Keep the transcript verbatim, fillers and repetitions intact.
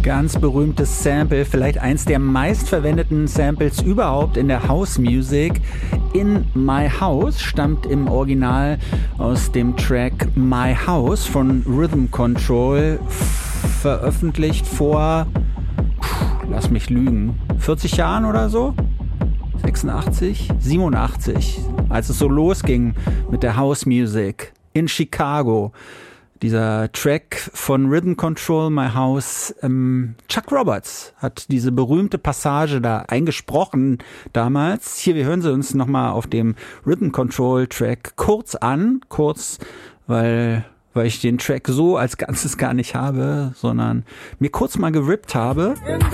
Ganz berühmtes Sample, vielleicht eins der meistverwendeten Samples überhaupt in der House Music. In My House stammt im Original aus dem Track My House von Rhythm Control, veröffentlicht vor, pff, lass mich lügen, vierzig Jahren oder so? sechsundachtzig? siebenundachtzig, als es so losging mit der House Music in Chicago. Dieser Track von Rhythm Control, My House, ähm, Chuck Roberts hat diese berühmte Passage da eingesprochen damals. Hier, wir hören sie uns nochmal auf dem Rhythm Control Track kurz an, kurz, weil, weil ich den Track so als Ganzes gar nicht habe, sondern mir kurz mal gerippt habe. In the